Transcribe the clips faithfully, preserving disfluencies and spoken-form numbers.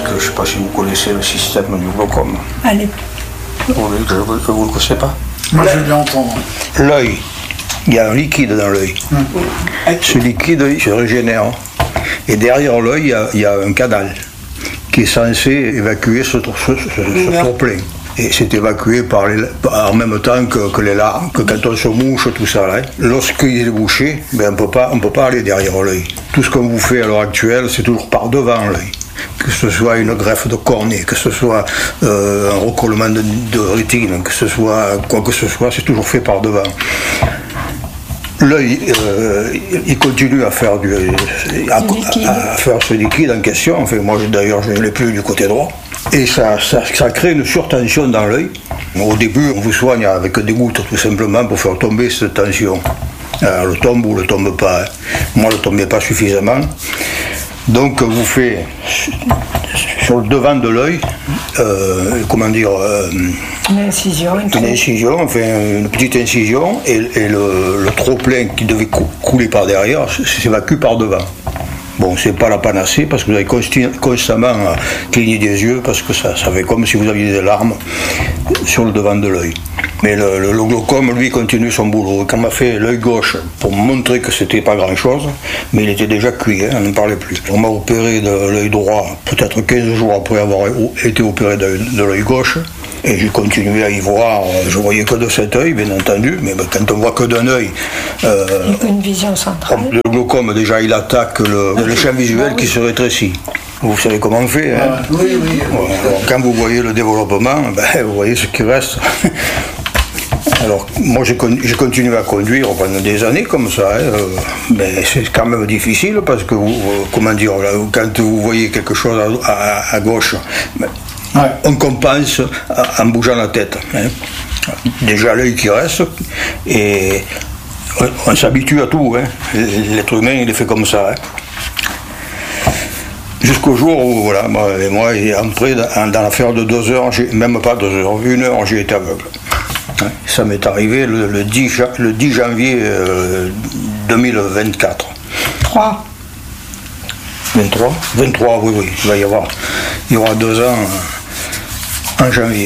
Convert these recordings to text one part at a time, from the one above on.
que je ne sais pas si vous connaissez le système du glaucome. Allez. Vous ne le connaissez pas? Moi, je vais bien entendre. L'œil, il y a un liquide dans l'œil. Hum. Ce liquide, il se régénère. Et derrière l'œil, il y a, il y a un canal qui est censé évacuer ce, ce, ce, ce trop-plein. Et c'est évacué par les, en même temps que, que les larmes, que quand on se mouche, tout ça. Là. Lorsqu'il est bouché, ben on ne peut pas aller derrière l'œil. Tout ce qu'on vous fait à l'heure actuelle, c'est toujours par devant l'œil. Que ce soit une greffe de cornée, que ce soit euh, un recollement de, de rétine, que ce soit quoi que ce soit, c'est toujours fait par devant. L'œil, euh, il continue à faire, du, à, à, à faire ce liquide en question. Enfin, moi, d'ailleurs, je ne l'ai plus du côté droit. Et ça, ça, ça crée une surtension dans l'œil. Au début, on vous soigne avec des gouttes, tout simplement, pour faire tomber cette tension. Alors, le tombe ou le tombe pas. Hein. Moi, je ne tombais pas suffisamment. Donc, vous faites sur le devant de l'œil, euh, comment dire, euh, une incision, une, une incision, enfin une petite incision, et, et le, le trop-plein qui devait cou- couler par derrière s'évacue par devant. Bon, c'est pas la panacée parce que vous avez consti- constamment à cligner des yeux parce que ça, ça fait comme si vous aviez des larmes sur le devant de l'œil. Mais le, le, le glaucome, lui, continue son boulot. Quand on m'a fait l'œil gauche pour me montrer que c'était pas grand-chose, mais il était déjà cuit, hein, on n'en parlait plus. On m'a opéré de l'œil droit peut-être quinze jours après avoir été opéré de, de l'œil gauche. Et j'ai continué à y voir, je voyais que de cet œil, bien entendu, mais quand on voit que d'un œil... Euh, une vision centrale. Le glaucome, déjà, il attaque le, le champ visuel qui se rétrécit. Vous savez comment on fait, hein? Oui, oui. Ouais, alors, quand vous voyez le développement, ben, vous voyez ce qui reste. Alors, moi, j'ai, con- j'ai continué à conduire pendant des années comme ça. Hein, euh, mais c'est quand même difficile parce que, vous, euh, comment dire, là, quand vous voyez quelque chose à, à, à gauche... Ben, ouais. On compense en bougeant la tête. Hein. Déjà l'œil qui reste, et on s'habitue à tout. Hein. L'être humain, il est fait comme ça. Hein. Jusqu'au jour où, voilà, moi, moi après, dans, dans l'affaire de deux heures, j'ai, même pas deux heures, une heure, j'ai été aveugle. Hein. Ça m'est arrivé le, le, dix, le dix janvier euh, deux mille vingt-quatre. trois. vingt-trois vingt-trois, oui, oui, il va y avoir. Il y aura deux ans. En janvier.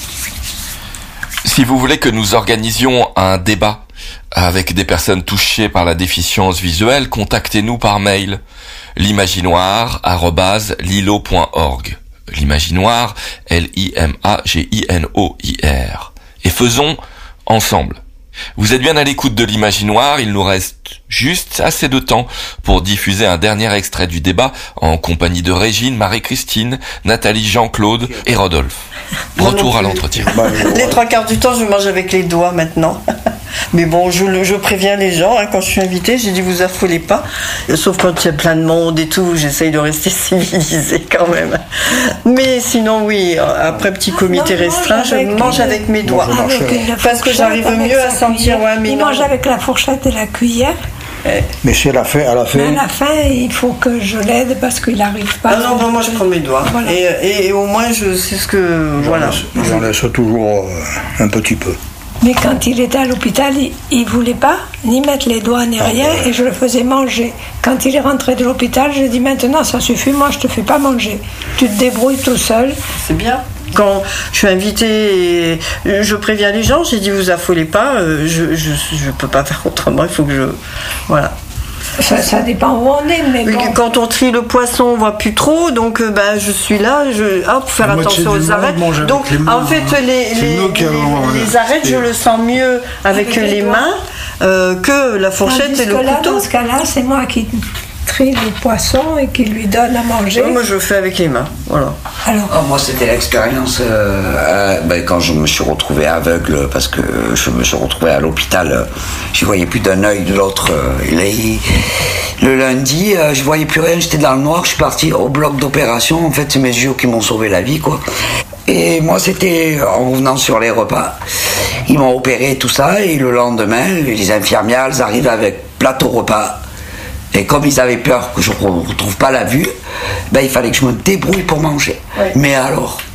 Si vous voulez que nous organisions un débat avec des personnes touchées par la déficience visuelle, contactez-nous par mail l'imaginoire arobase lilo point org. L'imaginoire, L I M A G I N O I R. Et faisons ensemble. Vous êtes bien à l'écoute de l'Imaginoire, il nous reste juste assez de temps pour diffuser un dernier extrait du débat en compagnie de Régine, Marie-Christine, Nathalie, Jean-Claude et Rodolphe. Retour à l'entretien. Les trois quarts du temps, je mange avec les doigts maintenant. Mais bon, je, je préviens les gens, hein, quand je suis invitée, j'ai dit vous affolez pas. Sauf quand il y a plein de monde et tout, j'essaye de rester civilisée quand même. Mais sinon, oui, après petit comité restreint, je mange avec mes doigts. Parce que j'arrive mieux à sentir. Ouais, mais il mange avec la fourchette et la cuillère. Mais c'est la fin, à la fin. Mais à la fin, il faut que je l'aide parce qu'il n'arrive pas. Ah non, non, moi je prends mes doigts. Voilà. Et, et, et au moins, je sais ce que. J'en voilà. Laisse, j'en laisse toujours euh, un petit peu. Mais quand il était à l'hôpital, il ne voulait pas ni mettre les doigts ni rien, et je le faisais manger. Quand il est rentré de l'hôpital, j'ai dit maintenant ça suffit, moi je te fais pas manger. Tu te débrouilles tout seul. C'est bien. Quand je suis invitée, et je préviens les gens, j'ai dit vous affolez pas, je je je peux pas faire autrement, il faut que je voilà. Ça, ça dépend où on est, mais bon. Quand on trie le poisson, on voit plus trop, donc ben je suis là, je ah, pour faire attention aux arêtes. Donc en fait les les, les, les, les arêtes, je le sens mieux avec, avec les, les mains euh, que la fourchette Tandis et le là, couteau. Dans ce cas-là, c'est moi qui trie le poisson et qui lui donne à manger. Ouais, moi je le fais avec les mains, voilà. Alors, oh, moi c'était l'expérience euh, euh, ben, quand je me suis retrouvé aveugle parce que je me suis retrouvé à l'hôpital, euh, je voyais plus d'un œil de l'autre. Euh, les, le lundi, euh, je voyais plus rien, j'étais dans le noir, je suis parti au bloc d'opération. En fait, c'est mes yeux qui m'ont sauvé la vie, quoi. Et moi, c'était en revenant sur les repas. Ils m'ont opéré tout ça, et le lendemain, les infirmières, elles arrivent avec plateau repas. Et comme ils avaient peur que je ne retrouve pas la vue, ben, il fallait que je me débrouille pour manger. Oui. Mais alors,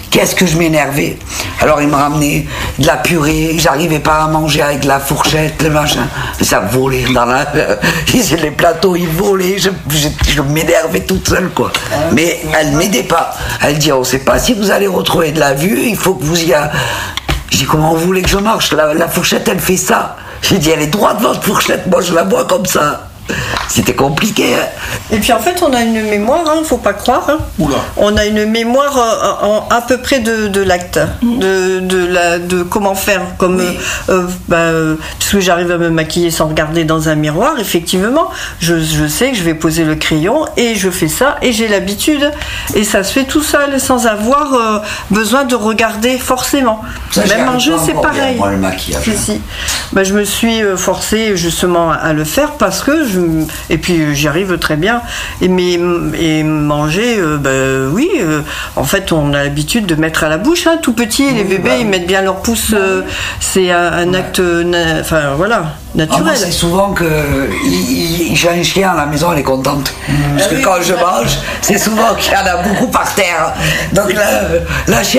qu'est-ce que je m'énervais. Alors il me ramenait de la purée, j'arrivais pas à manger avec de la fourchette, le machin. Ça volait dans la... les plateaux, ils volaient, je, je, je m'énervais toute seule, quoi. Mais elle m'aidait pas. Elle dit, on sait pas si vous allez retrouver de la vue, il faut que vous y... A... Je dis, comment vous voulez que je marche? la, la fourchette, elle fait ça. J'ai dit, elle est droite, votre fourchette, moi je la vois comme ça. C'était compliqué. Hein. Et puis en fait, on a une mémoire, il hein, ne faut pas croire. Hein. Oula. On a une mémoire euh, en, à peu près de, de l'acte, mmh. de, de, la, de comment faire. Comme, oui. euh, bah, euh, parce que j'arrive à me maquiller sans regarder dans un miroir, effectivement, je, je sais que je vais poser le crayon et je fais ça et j'ai l'habitude. Et ça se fait tout seul, sans avoir euh, besoin de regarder forcément. Ça, même en jeu, c'est pareil. Bien, moi, le maquillage. Si, si. Bah, je me suis forcée justement à le faire parce que je et puis j'y arrive très bien. Et, mais, et manger, euh, bah, oui, euh, en fait, on a l'habitude de mettre à la bouche, hein, tout petit. Oui, les bébés, bah, ils mettent bien leur pouce. Euh, c'est un, un acte, na, enfin voilà, naturel. Ah, moi, c'est souvent que il, il, j'ai un chien à la maison, elle est contente. Mmh. Parce que quand je mange, c'est souvent qu'il y en a beaucoup par terre. Donc la, la chienne